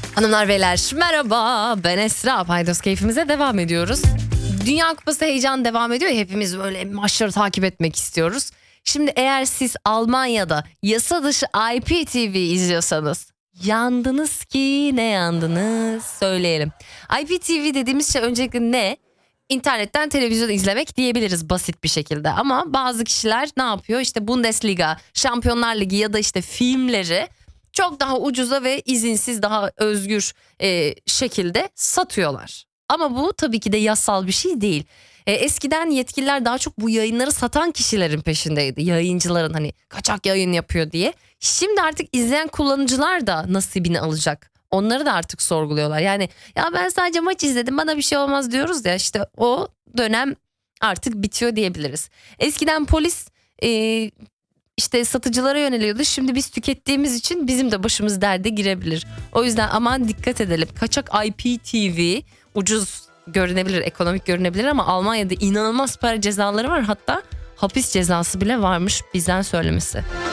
Hanımlar beyler merhaba, ben Esra. Paydos keyfimize devam ediyoruz. Dünya Kupası heyecan devam ediyor ya, hepimiz böyle maçları takip etmek istiyoruz. Şimdi eğer siz Almanya'da yasa dışı IPTV izliyorsanız yandınız ki, ne yandınız söyleyelim. IPTV dediğimiz şey öncelikle ne? İnternetten televizyon izlemek diyebiliriz basit bir şekilde, ama bazı kişiler ne yapıyor? İşte Bundesliga, Şampiyonlar Ligi ya da işte filmleri çok daha ucuza ve izinsiz, daha özgür şekilde satıyorlar. Ama bu tabii ki de yasal bir şey değil. Eskiden yetkililer daha çok bu yayınları satan kişilerin peşindeydi. Yayıncıların, hani kaçak yayın yapıyor diye. Şimdi artık izleyen kullanıcılar da nasibini alacak. Onları da artık sorguluyorlar. Yani ya ben sadece maç izledim, bana bir şey olmaz diyoruz ya, işte o dönem artık bitiyor diyebiliriz. Eskiden polis işte satıcılara yöneliyordu. Şimdi biz tükettiğimiz için bizim de başımız derde girebilir. O yüzden aman dikkat edelim. Kaçak IPTV ucuz görünebilir, ekonomik görünebilir, ama Almanya'da inanılmaz para cezaları var. Hatta hapis cezası bile varmış, bizden söylemesi.